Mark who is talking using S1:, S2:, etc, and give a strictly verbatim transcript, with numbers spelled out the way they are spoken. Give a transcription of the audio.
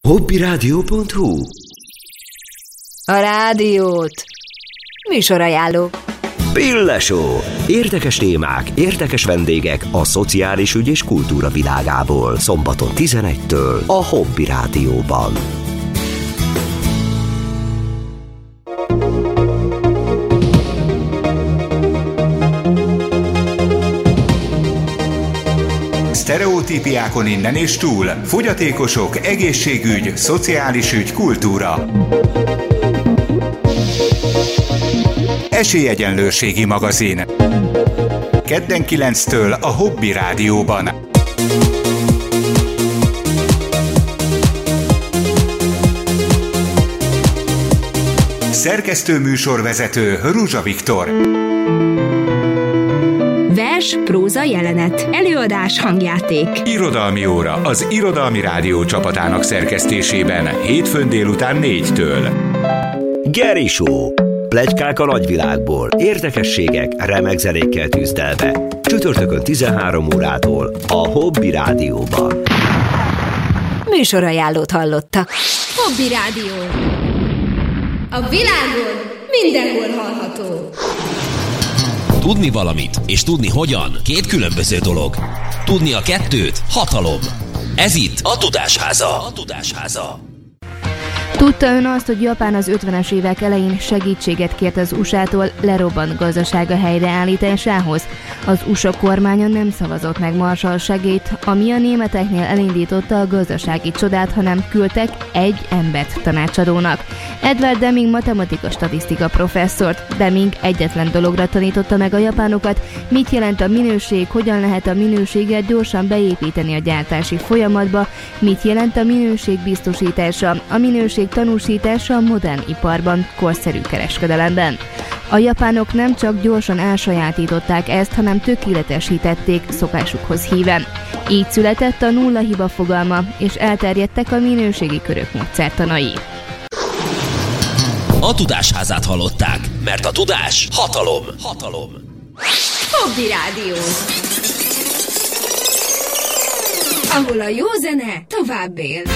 S1: hobbyradio pont hu.
S2: A rádiót műsorajánló.
S1: Pille Show. Érdekes témák, érdekes vendégek a szociális ügy és kultúra világából. Szombaton tizenegytől a Hobby Rádióban.
S3: Sztereotípiákon innen és túl. Fogyatékosok, egészségügy, szociális ügy, kultúra. Esélyegyenlőségi magazin. Kedden kilenctől a Hobby Rádióban. Szerkesztő műsorvezető Ruzsa Viktor.
S4: Vers, próza, jelenet, előadás, hangjáték.
S3: Irodalmi óra az Irodalmi Rádió csapatának szerkesztésében hétfőn délután négytől.
S1: Geri Show. Pletykák a nagyvilágból, érdekességek, remek zenékkel tűzdelve. Csütörtökön tizenhárom órától a Hobby Rádióban.
S2: Műsorajánlót hallottak.
S4: Hobby Rádió. A világon mindenhol hallható.
S5: Tudni valamit és tudni hogyan, két különböző dolog. Tudni a kettőt hatalom. Ez itt a Tudásháza. A Tudásháza.
S6: Tudta ön azt, hogy Japán az ötvenes évek elején segítséget kért az u es á-tól lerobbant gazdasága helyreállításához? Az u es á kormánya nem szavazott meg Marshall segélyt, ami a németeknél elindította a gazdasági csodát, hanem küldtek egy embert tanácsadónak. Edward Deming matematika-statisztika professzort. Deming egyetlen dologra tanította meg a japánokat, mit jelent a minőség, hogyan lehet a minőséget gyorsan beépíteni a gyártási folyamatba, mit jelent a minőség biztosítása, a minőség tanúsítása a modern iparban, korszerű kereskedelemben. A japánok nem csak gyorsan elsajátították ezt, hanem tökéletesítették szokásukhoz híven. Így született a nulla hiba fogalma, és elterjedtek a minőségi körök módszertanai.
S5: A Tudásházát hallották, mert a tudás hatalom. Hatalom.
S4: Hobby Rádió. Ahol a jó zene tovább él.